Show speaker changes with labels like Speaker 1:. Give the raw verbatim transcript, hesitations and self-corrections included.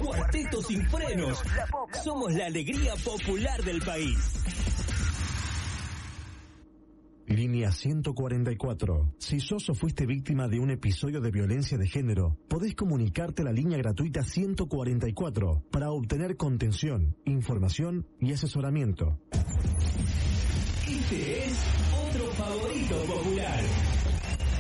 Speaker 1: Cuarteto Sin Frenos. Somos la alegría popular del país.
Speaker 2: Línea ciento cuarenta y cuatro. Si sos o fuiste víctima de un episodio de violencia de género, podés comunicarte a la línea gratuita ciento cuarenta y cuatro para obtener contención, información y asesoramiento.
Speaker 1: Este es otro favorito popular.